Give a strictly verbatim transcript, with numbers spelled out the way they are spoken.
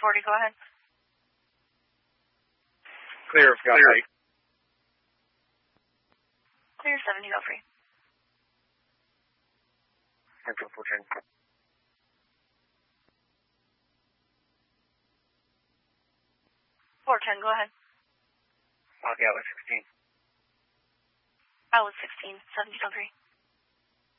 forty, go ahead. Clear, got Clear. Mike. Clear seventy, go free. Central four ten. four ten, go ahead. Okay, I was sixteen. I was sixteen, seventy, go free.